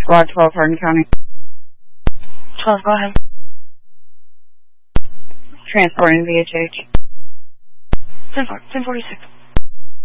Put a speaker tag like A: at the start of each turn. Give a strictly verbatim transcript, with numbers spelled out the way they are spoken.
A: Squad twelve, Hardin County.
B: twelve, go ahead.
A: Transporting V H H.
B: ten forty-six.